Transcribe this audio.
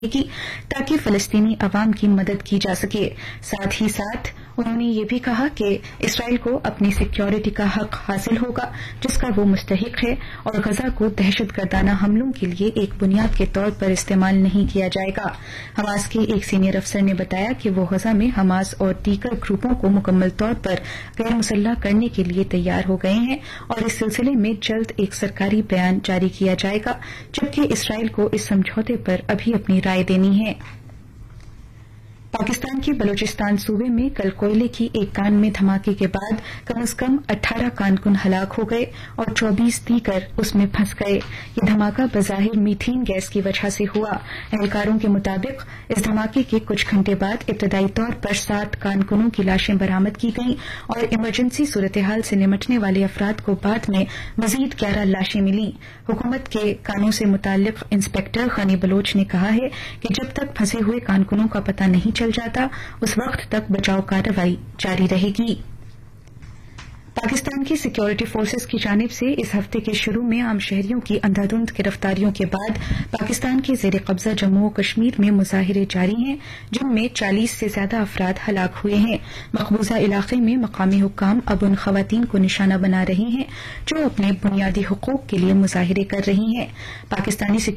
की ताकि फलस्तीनी अवाम की मदद की जा सके। साथ ही साथ उन्होंने ये भी कहा कि इसराइल को अपनी सिक्योरिटी का हक हासिल होगा जिसका वो मुस्तहिक है और गजा को दहशतगर्दाना हमलों के लिए एक बुनियाद के तौर पर इस्तेमाल नहीं किया जाएगा। हमास के एक सीनियर अफसर ने बताया कि वो गजा में हमास और दीगर ग्रुपों को मुकम्मल तौर पर गैर मुसल्लह करने के लिए तैयार हो गए हैं और इस सिलसिले में जल्द एक सरकारी बयान जारी किया जाएगा, जबकि इसराइल को इस समझौते पर अभी अपनी राय देनी है। पाकिस्तान के बलूचिस्तान सूबे में कल कोयले की एक कान में धमाके के बाद कम से कम 18 कारकुन हलाक हो गए और 24 दीगर उसमें फंस गए। ये धमाका बज़ाहिर मीथेन गैस की वजह से हुआ। एहलकारों के मुताबिक इस धमाके के कुछ घंटे बाद इब्तदाई तौर पर 7 कारकुनों की लाशें बरामद की गईं और इमरजेंसी सूरत-ए-हाल से निमटने वाले अफराद को बाद में मजीद 11 लाशें मिलीं। हुकूमत के कानों से मुताल्लिक इंस्पेक्टर गनी बलोच ने कहा है कि जब तक फंसे हुए कारकुनों का पता नहीं चल जाता उस वक्त तक बचाव कार्रवाई जारी रहेगी। पाकिस्तान की सिक्योरिटी फोर्सेस की जानिब से इस हफ्ते के शुरू में आम शहरियों की अंधाधुंध गिरफ्तारियों के बाद पाकिस्तान के जेर कब्जा जम्मू और कश्मीर में मुजाहिरे जारी हैं, जिनमें 40 से ज्यादा अफराद हलाक हुए हैं। मकबूजा इलाके में मकामी हुक्काम अब उन खवातीन को निशाना बना रहे हैं जो अपने बुनियादी हुकूक के लिए मुजाहिरे कर रही हैं। पाकिस्तानी